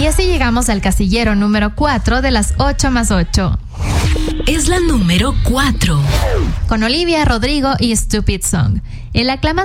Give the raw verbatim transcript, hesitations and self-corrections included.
Y así llegamos al casillero número cuatro de las ocho más ocho. Es la número cuatro. Con Olivia Rodrigo y Stupid Song. El aclamado